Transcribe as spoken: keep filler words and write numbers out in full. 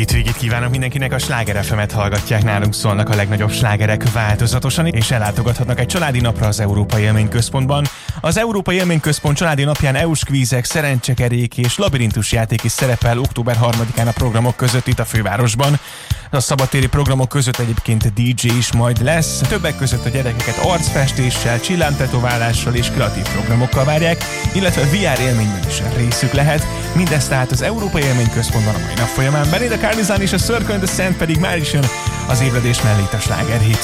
hétvégét kívánok mindenkinek, a Sláger ef emet hallgatják, nálunk szólnak a legnagyobb slágerek változatosan, és ellátogathatnak egy családi napra az Európai Élményközpontban. Az Európai Élményközpont családi napján é u-s kvízek, szerencsekerék és labirintus játék is szerepel október harmadikán a programok között itt a fővárosban. A szabadtéri programok között egyébként dé dzsé is majd lesz, többek között a gyerekeket arcfestéssel, csillámtetoválással és kreatív programokkal várják, illetve vé er élményben is részük lehet. Mindezt tehát az Európai Élményközpontban a mai nap folyamán. Belinda Carlizan és a Circle in the Sand pedig már is jön az ébredés mellé a Sláger hét.